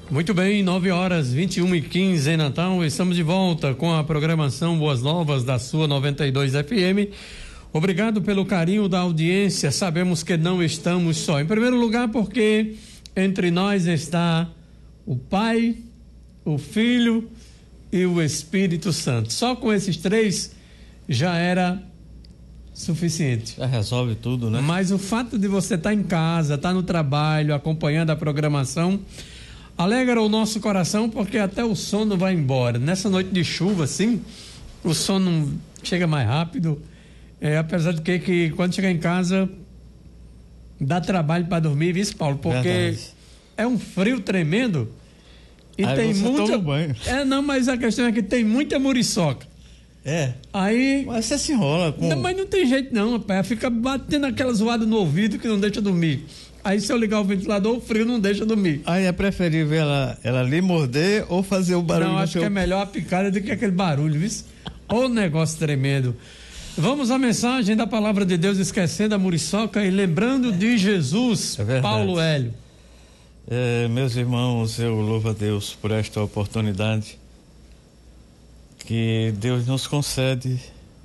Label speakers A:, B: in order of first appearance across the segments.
A: Muito bem, 9h21h15 em Natal, estamos de volta com a programação Boas Novas da sua 92 FM. Obrigado pelo carinho da audiência, sabemos que não estamos só. Em primeiro lugar, porque entre nós está o Pai, o Filho e o Espírito Santo. Só com esses três já era suficiente.
B: Já resolve tudo, né?
A: Mas o fato de você estar em casa, estar no trabalho, acompanhando a programação, alegra o nosso coração, porque até o sono vai embora. Nessa noite de chuva, assim, o sono chega mais rápido. Apesar de que quando chegar em casa dá trabalho para dormir, viu, Paulo? Porque verdade. É um frio tremendo e
B: aí
A: tem
B: você
A: muita.
B: Toma banho.
A: Não, mas a questão é que tem muita muriçoca. Aí.
B: Mas você se enrola com.
A: Não, mas não tem jeito, não, rapaz. Fica batendo aquela zoada no ouvido que não deixa dormir. Aí se eu ligar o ventilador, o frio não deixa dormir.
B: Aí é preferível ela lhe morder ou fazer o barulho?
A: Não, acho que é melhor a picada do que aquele barulho, viu? Ô negócio tremendo. Vamos à mensagem da palavra de Deus, esquecendo a muriçoca e lembrando de Jesus, Paulo Hélio.
B: Meus irmãos, eu louvo a Deus por esta oportunidade que Deus nos concede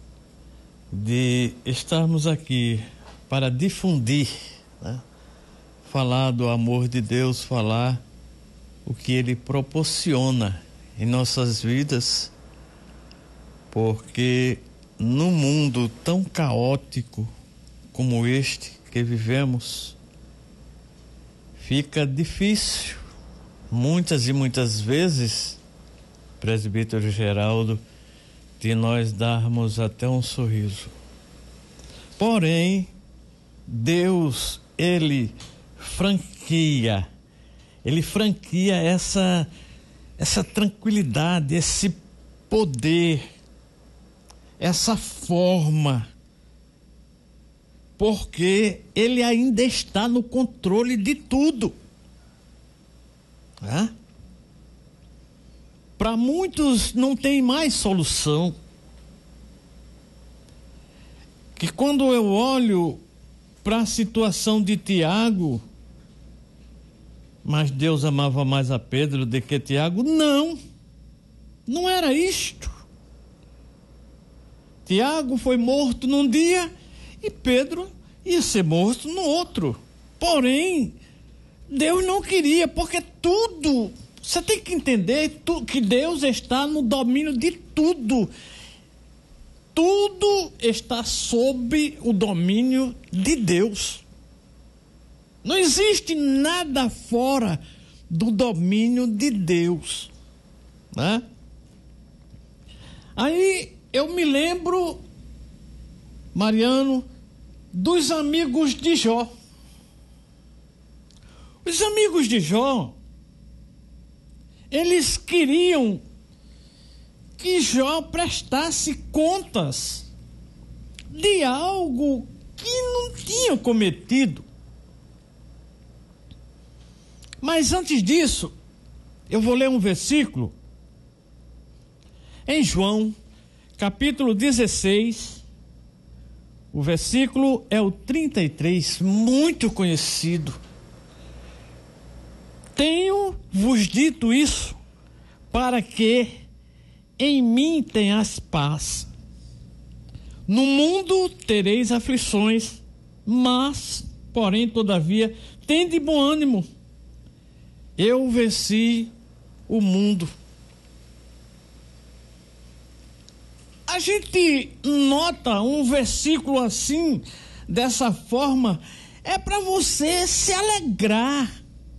B: de estarmos aqui para difundir, né? Falar do amor de Deus, falar o que Ele proporciona em nossas vidas, porque num mundo tão caótico como este que vivemos, fica difícil, muitas e muitas vezes, presbítero Geraldo, de nós darmos até um sorriso. Porém, Deus, Ele franquia essa tranquilidade, esse poder, essa forma, porque Ele ainda está no controle de tudo. Para muitos não tem mais solução. Que quando eu olho para a situação de Tiago, mas Deus amava mais a Pedro do que Tiago, não era isto. Tiago foi morto num dia e Pedro ia ser morto no outro. Porém, Deus não queria, porque tudo, você tem que entender que Deus está no domínio de tudo. Tudo está sob o domínio de Deus. Não existe nada fora do domínio de Deus, né? Aí eu me lembro, Mariano, dos amigos de Jó. Os amigos de Jó, eles queriam que Jó prestasse contas de algo que não tinha cometido. Mas antes disso, eu vou ler um versículo em João, capítulo 16, o versículo é o 33, muito conhecido. Tenho-vos dito isso, para que em mim tenhas paz. No mundo tereis aflições, mas, porém, todavia, tende bom ânimo. Eu venci o mundo. A gente nota um versículo assim, dessa forma, é para você se alegrar.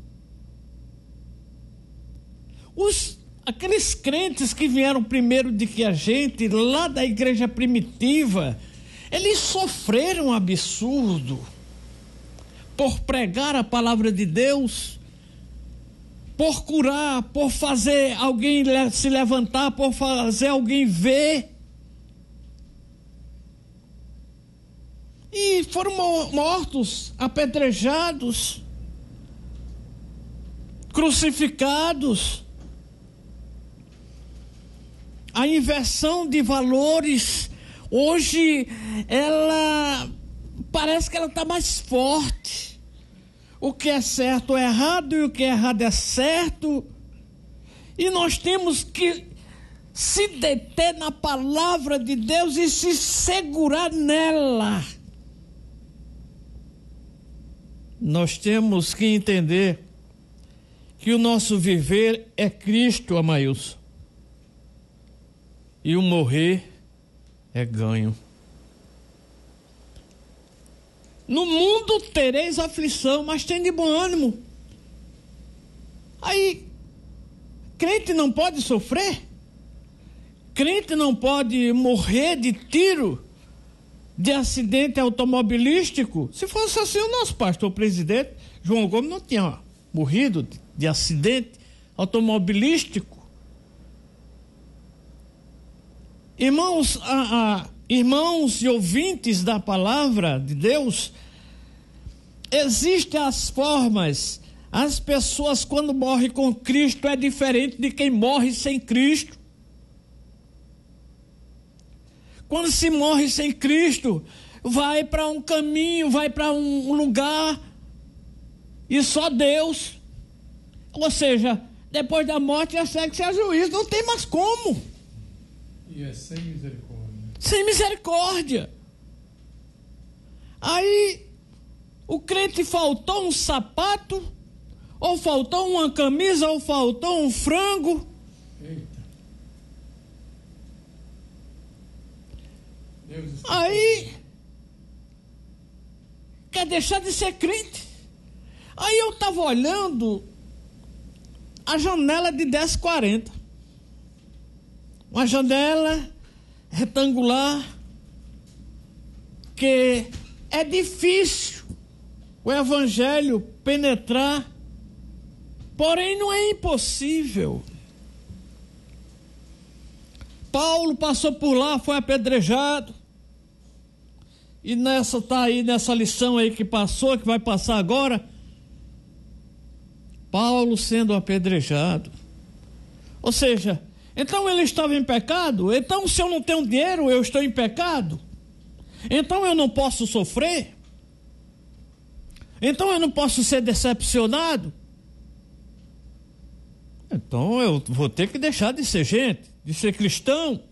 B: Aqueles crentes que vieram primeiro do que a gente, lá da igreja primitiva, eles sofreram um absurdo por pregar a palavra de Deus, por curar, por fazer alguém se levantar, por fazer alguém ver. E foram mortos, apedrejados, crucificados. A inversão de valores, hoje, ela parece que ela está mais forte. O que é certo é errado e o que é errado é certo. E nós temos que se deter na palavra de Deus e se segurar nela. Nós temos que entender que o nosso viver é Cristo, Amailson. E o morrer é ganho. No mundo tereis aflição, mas tem de bom ânimo. Aí, crente não pode sofrer? Crente não pode morrer de tiro, de acidente automobilístico? Se fosse assim, o nosso pastor presidente, João Gomes, não tinha morrido de acidente automobilístico. Irmãos, irmãos e ouvintes da palavra de Deus, existem as formas. As pessoas, quando morrem com Cristo, é diferente de quem morre sem Cristo. Quando se morre sem Cristo, vai para um caminho, vai para um lugar, e só Deus. Ou seja, depois da morte já segue-se a juízo, não tem mais como.
A: E é sem misericórdia.
B: Sem misericórdia. Aí, o crente faltou um sapato, ou faltou uma camisa, ou faltou um frango.
A: Eita.
B: Aí, quer deixar de ser crente. Aí eu estava olhando a janela de 1040. Uma janela retangular que é difícil o evangelho penetrar, porém não é impossível. Paulo passou por lá, foi apedrejado, e nessa lição aí que passou, que vai passar agora, Paulo sendo apedrejado. Ou seja, então ele estava em pecado? Então, se eu não tenho dinheiro, eu estou em pecado? Então eu não posso sofrer? Então eu não posso ser decepcionado? Então eu vou ter que deixar de ser gente, de ser cristão.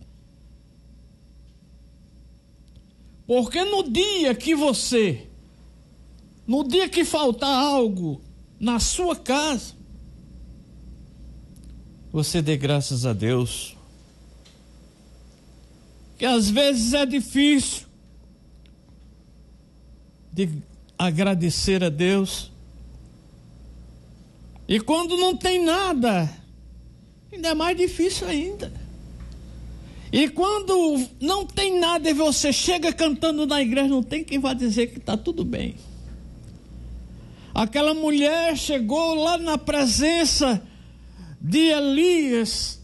B: Porque no dia que faltar algo na sua casa, você dê graças a Deus. Que às vezes é difícil de agradecer a Deus. E quando não tem nada, ainda é mais difícil ainda. E quando não tem nada e você chega cantando na igreja, não tem quem vá dizer que está tudo bem. Aquela mulher chegou lá na presença de Elias,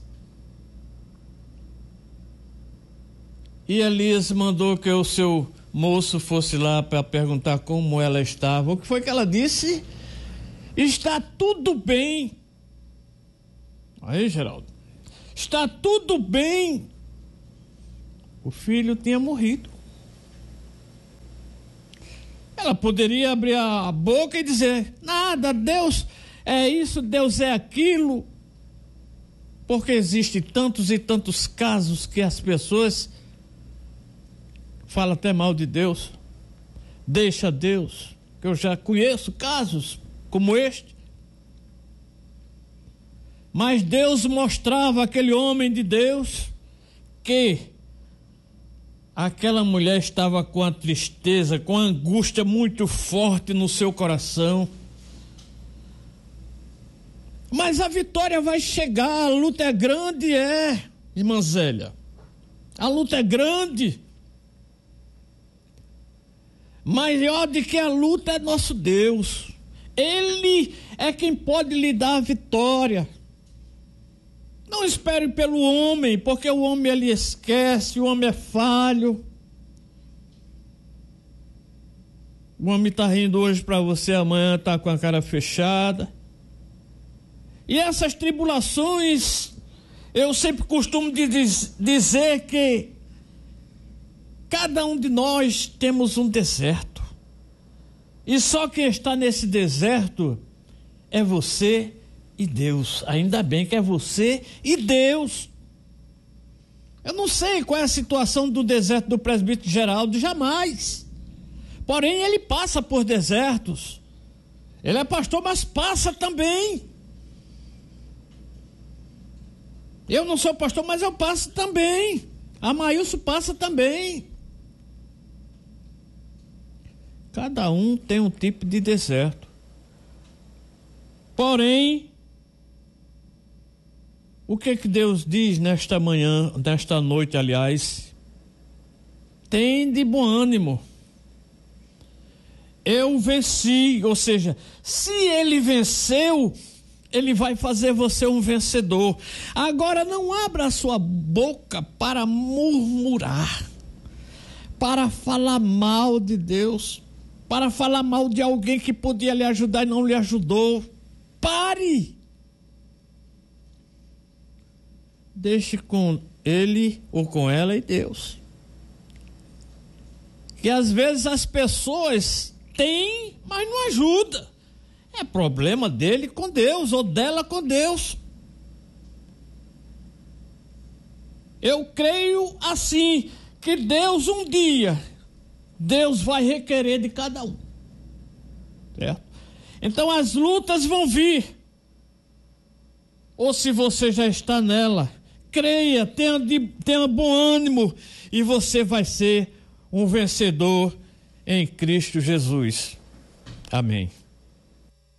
B: e Elias mandou que o seu moço fosse lá para perguntar como ela estava. O que foi que ela disse? Está tudo bem. Aí, Geraldo, está tudo bem. O filho tinha morrido. Ela poderia abrir a boca e dizer: nada, Deus é isso, Deus é aquilo. Porque existem tantos e tantos casos que as pessoas falam até mal de Deus. Deixa Deus, que eu já conheço casos como este. Mas Deus mostrava àquele homem de Deus que aquela mulher estava com a tristeza, com a angústia muito forte no seu coração. Mas a vitória vai chegar, a luta é grande, irmã Zélia. A luta é grande. Maior de que a luta é nosso Deus. Ele é quem pode lhe dar a vitória. Não espere pelo homem, porque o homem ele esquece, o homem é falho. O homem está rindo hoje para você, amanhã está com a cara fechada. E essas tribulações, eu sempre costumo dizer que cada um de nós temos um deserto. E só quem está nesse deserto é você e Deus. Ainda bem que é você e Deus. Eu não sei qual é a situação do deserto do presbítero Geraldo, jamais. Porém, ele passa por desertos. Ele é pastor, mas passa também. Eu não sou pastor, mas eu passo também. Amailson passa também. Cada um tem um tipo de deserto. Porém, o que Deus diz nesta manhã, nesta noite, aliás? Tem de bom ânimo. Eu venci, ou seja, se ele venceu, ele vai fazer você um vencedor. Agora não abra a sua boca para murmurar, para falar mal de Deus, para falar mal de alguém que podia lhe ajudar e não lhe ajudou. Pare! Deixe com ele ou com ela e Deus. Que às vezes as pessoas têm, mas não ajuda. É problema dele com Deus ou dela com Deus. Eu creio assim, que Deus um dia, Deus vai requerer de cada um. Certo? Então as lutas vão vir. Ou se você já está nela, creia, tenha bom ânimo e você vai ser um vencedor em Cristo Jesus. Amém.